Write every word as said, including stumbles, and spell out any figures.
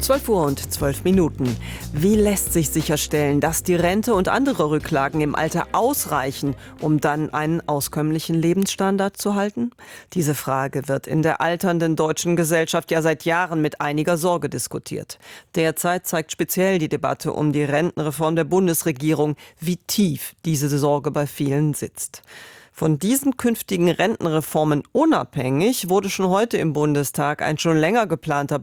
zwölf Uhr und zwölf Minuten. Wie lässt sich sicherstellen, dass die Rente und andere Rücklagen im Alter ausreichen, um dann einen auskömmlichen Lebensstandard zu halten? Diese Frage wird in der alternden deutschen Gesellschaft ja seit Jahren mit einiger Sorge diskutiert. Derzeit zeigt speziell die Debatte um die Rentenreform der Bundesregierung, wie tief diese Sorge bei vielen sitzt. Von diesen künftigen Rentenreformen unabhängig wurde schon heute im Bundestag ein schon länger geplanter